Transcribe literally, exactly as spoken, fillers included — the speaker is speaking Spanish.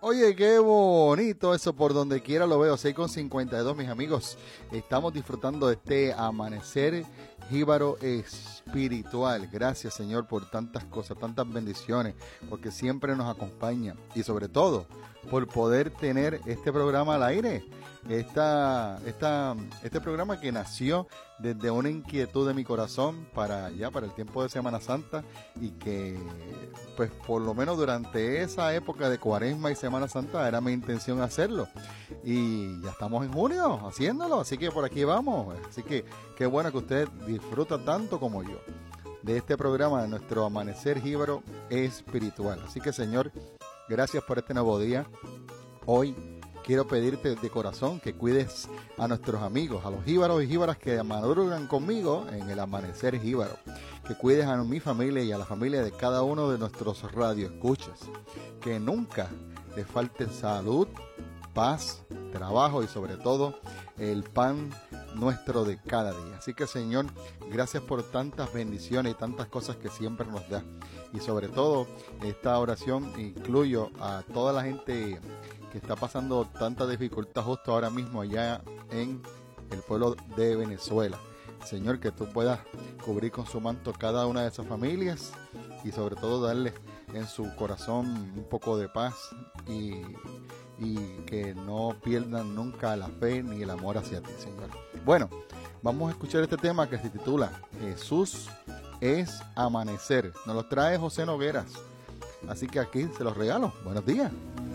Oye, qué bonito eso, por donde quiera lo veo. Seis con cincuenta y dos, mis amigos. Estamos disfrutando de este amanecer jíbaro espiritual. Gracias, Señor, por tantas cosas, tantas bendiciones, porque siempre nos acompaña. Y sobre todo, por poder tener este programa al aire. Esta, esta, este programa que nació desde una inquietud de mi corazón para ya para el tiempo de Semana Santa, y que pues por lo menos durante esa época de Cuaresma y Semana Santa era mi intención hacerlo, y ya estamos en junio haciéndolo, así que por aquí vamos. Así que qué bueno que usted disfruta tanto como yo de este programa, de nuestro amanecer jíbaro espiritual. Así que, Señor, gracias por este nuevo día. Hoy quiero pedirte de corazón que cuides a nuestros amigos, a los jíbaros y jíbaras que madrugan conmigo en el amanecer jíbaro. Que cuides a mi familia y a la familia de cada uno de nuestros radioescuchas. Que nunca les falte salud, paz, trabajo y sobre todo el pan nuestro de cada día. Así que, Señor, gracias por tantas bendiciones y tantas cosas que siempre nos da. Y sobre todo, esta oración incluyo a toda la gente que está pasando tanta dificultad justo ahora mismo allá en el pueblo de Venezuela. Señor, que tú puedas cubrir con su manto cada una de esas familias y sobre todo darle en su corazón un poco de paz, y, y que no pierdan nunca la fe ni el amor hacia ti, Señor. Bueno, vamos a escuchar este tema que se titula Jesús es amanecer. Nos lo trae José Nogueras. Así que aquí se los regalo. Buenos días.